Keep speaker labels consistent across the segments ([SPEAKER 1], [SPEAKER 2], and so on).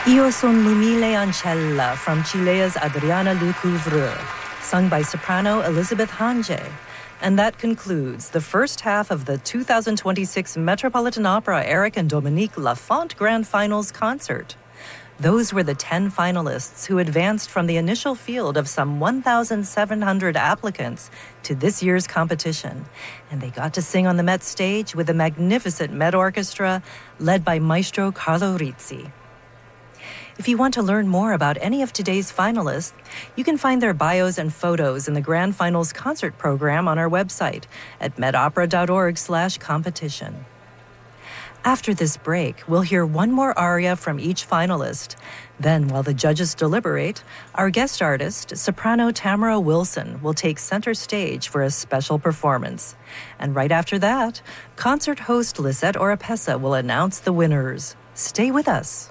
[SPEAKER 1] Io son l'umile ancella from Chilea's Adriana Lecouvreur, sung by soprano Elizabeth Hange. And that concludes the first half of the 2026 Metropolitan Opera Eric and Dominique Lafont Grand Finals concert. Those were the 10 finalists who advanced from the initial field of some 1,700 applicants to this year's competition. And they got to sing on the Met stage with a magnificent Met Orchestra led by Maestro Carlo Rizzi. If you want to learn more about any of today's finalists, you can find their bios and photos in the Grand Finals concert program on our website at metopera.org/competition. After this break, we'll hear one more aria from each finalist. Then, while the judges deliberate, our guest artist, soprano Tamara Wilson, will take center stage for a special performance. And right after that, concert host Lisette Oropesa will announce the winners. Stay with us.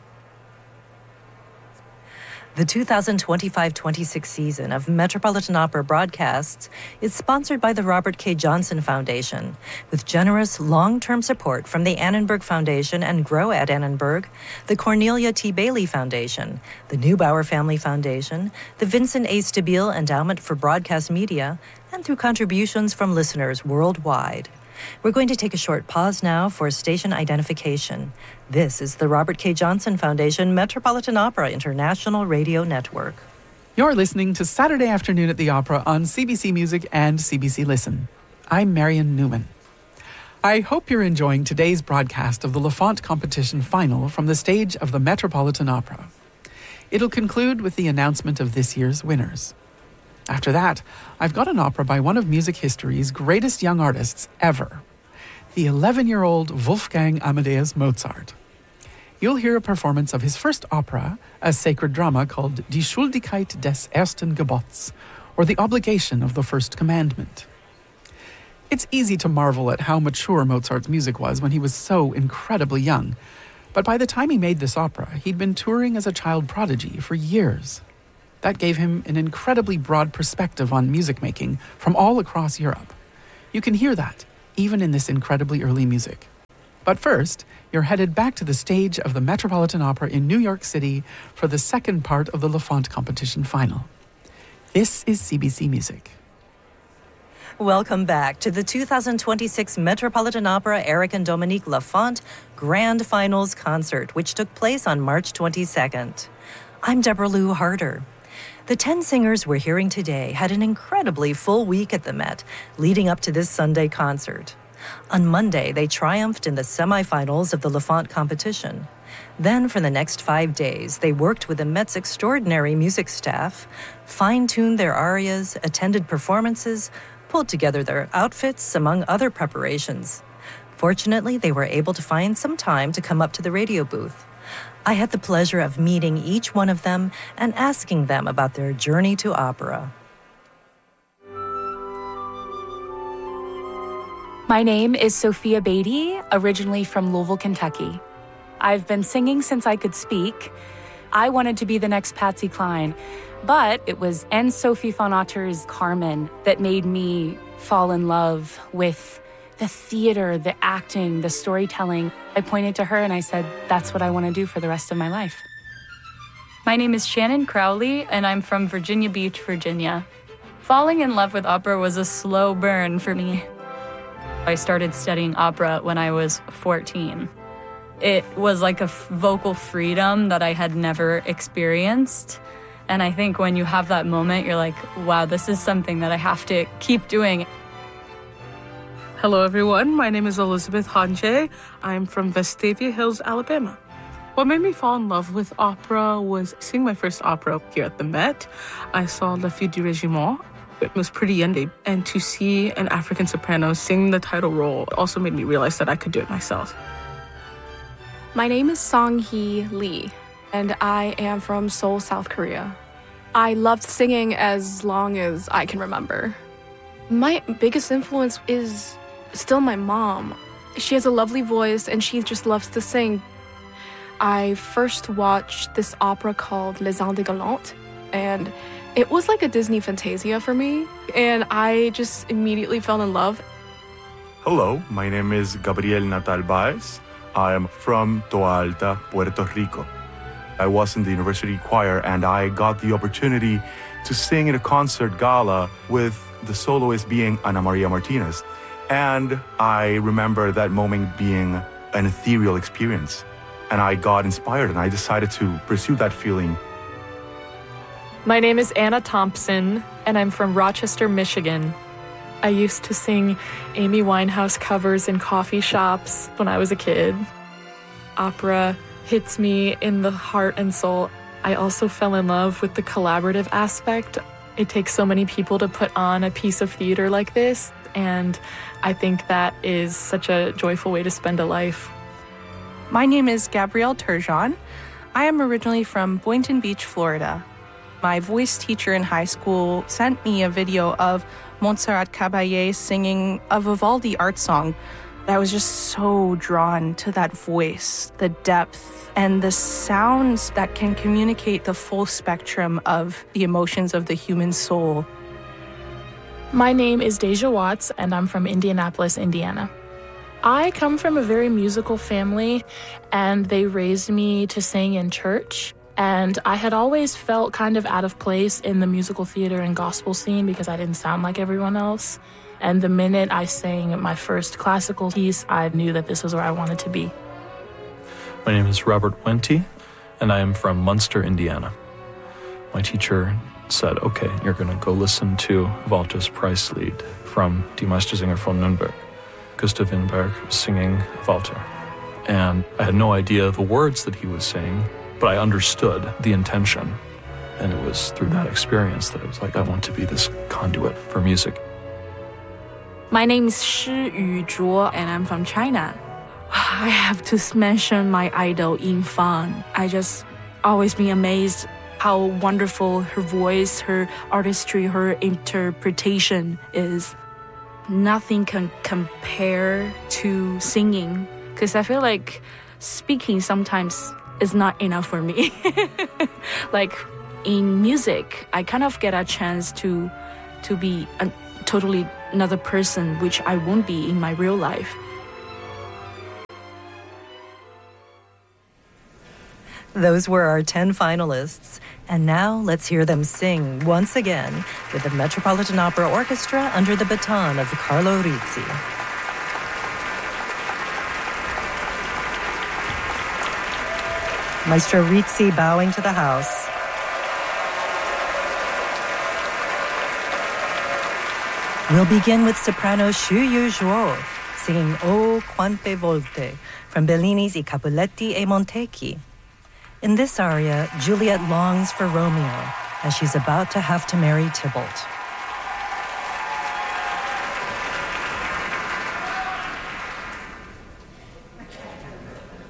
[SPEAKER 1] The 2025-26 season of Metropolitan Opera broadcasts is sponsored by the Robert K. Johnson Foundation, with generous long-term support from the Annenberg Foundation and Grow at Annenberg, the Cornelia T. Bailey Foundation, the Neubauer Family Foundation, the Vincent A. Stabile Endowment for Broadcast Media, and through contributions from listeners worldwide. We're going to take a short pause now for station identification. This is the Robert K. Johnson Foundation Metropolitan Opera International Radio Network.
[SPEAKER 2] You're listening to Saturday Afternoon at the Opera on CBC Music and CBC Listen. I'm Marion Newman. I hope you're enjoying today's broadcast of the Lafont Competition Final from the stage of the Metropolitan Opera. It'll conclude with the announcement of this year's winners. After that, I've got an opera by one of music history's greatest young artists ever, the 11-year-old Wolfgang Amadeus Mozart. You'll hear a performance of his first opera, a sacred drama called Die Schuldigkeit des ersten Gebots, or The Obligation of the First Commandment. It's easy to marvel at how mature Mozart's music was when he was so incredibly young, but by the time he made this opera, he'd been touring as a child prodigy for years. That gave him an incredibly broad perspective on music making from all across Europe. You can hear that, even in this incredibly early music. But first, you're headed back to the stage of the Metropolitan Opera in New York City for the second part of the Lafont Competition Final. This is CBC Music.
[SPEAKER 1] Welcome back to the 2026 Metropolitan Opera Eric and Dominique Lafont Grand Finals Concert, which took place on March 22nd. I'm Deborah Lou Harder. The 10 singers we're hearing today had an incredibly full week at the Met, leading up to this Sunday concert. On Monday, they triumphed in the semifinals of the Lafont competition. Then, for the next 5 days, they worked with the Met's extraordinary music staff, fine-tuned their arias, attended performances, pulled together their outfits, among other preparations. Fortunately, they were able to find some time to come up to the radio booth. I had the pleasure of meeting each one of them and asking them about their journey to opera.
[SPEAKER 3] My name is Sophia Beatty, originally from Louisville, Kentucky. I've been singing since I could speak. I wanted to be the next Patsy Cline, but it was Anne-Sophie von Otter's Carmen that made me fall in love with the theater, the acting, the storytelling. I pointed to her and I said, that's what I want to do for the rest of my life.
[SPEAKER 4] My name is Shannon Crowley, and I'm from Virginia Beach, Virginia. Falling in love with opera was a slow burn for me. I started studying opera when I was 14. It was like a vocal freedom that I had never experienced. And I think when you have that moment, you're like, wow, this is something that I have to keep doing.
[SPEAKER 5] Hello, everyone. My name is Elizabeth Hange. I'm from Vestavia Hills, Alabama. What made me fall in love with opera was seeing my first opera here at the Met. I saw La Fille du Régiment. It was pretty indie. And to see an African soprano sing the title role also made me realize that I could do it myself.
[SPEAKER 6] My name is Song-hee Lee, and I am from Seoul, South Korea. I loved singing as long as I can remember. My biggest influence is still my mom. She has a lovely voice and she just loves to sing. I first watched this opera called Les Indes Galantes, and it was like a Disney Fantasia for me, and I just immediately fell in love.
[SPEAKER 7] Hello, my name is Gabriel Natal Baez. I am from Toa Alta, Puerto Rico. I was in the university choir and I got the opportunity to sing in a concert gala with the soloist being Ana Maria Martinez. And I remember that moment being an ethereal experience. And I got inspired and I decided to pursue that feeling.
[SPEAKER 8] My name is Anna Thompson, and I'm from Rochester, Michigan. I used to sing Amy Winehouse covers in coffee shops when I was a kid. Opera hits me in the heart and soul. I also fell in love with the collaborative aspect. It takes so many people to put on a piece of theater like this, and I think that is such a joyful way to spend a life.
[SPEAKER 9] My name is Gabrielle Turgeon. I am originally from Boynton Beach, Florida. My voice teacher in high school sent me a video of Montserrat Caballé singing a Vivaldi art song. I was just so drawn to that voice, the depth, and the sounds that can communicate the full spectrum of the emotions of the human soul.
[SPEAKER 10] My name is Deja Watts, and I'm from Indianapolis, Indiana. I come from a very musical family, and they raised me to sing in church. And I had always felt kind of out of place in the musical theater and gospel scene because I didn't sound like everyone else. And the minute I sang my first classical piece, I knew that this was where I wanted to be.
[SPEAKER 11] My name is Robert Wente, and I am from Munster, Indiana. My teacher said, okay, you're going to go listen to Walters Preislied from Die Meistersinger von Nürnberg. Gustav Winberg was singing Walter. And I had no idea the words that he was saying, but I understood the intention. And it was through that experience that I was like, I want to be this conduit for music.
[SPEAKER 12] My name is Shi Yuzhuo, and I'm from China. I have to mention my idol, Yin Fan. I just always been amazed how wonderful her voice, her artistry, her interpretation is. Nothing can compare to singing, because I feel like speaking sometimes is not enough for me. Like in music, I kind of get a chance to be a totally another person, which I won't be in my real life.
[SPEAKER 1] Those were our 10 finalists. And now let's hear them sing once again with the Metropolitan Opera Orchestra under the baton of Carlo Rizzi. Maestro Rizzi bowing to the house. We'll begin with soprano Xu Yuzhuo singing O Quante Volte from Bellini's I Capuletti e Montecchi. In this aria, Juliet longs for Romeo as she's about to have to marry Tybalt.